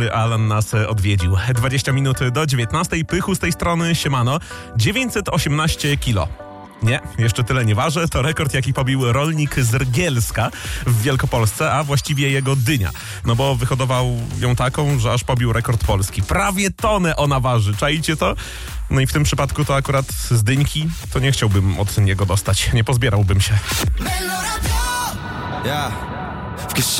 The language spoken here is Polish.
Alan nas odwiedził. 20 minut do 19. Pychu z tej strony, siemano. 918 kilo. Nie, jeszcze tyle nie ważę. To rekord, jaki pobił rolnik z Rgielska w Wielkopolsce, a właściwie jego dynia. No bo wyhodował ją taką, że aż pobił rekord polski. Prawie tonę ona waży. Czaicie to? No i w tym przypadku to akurat z dyńki to nie chciałbym od niego dostać. Nie pozbierałbym się. Ja.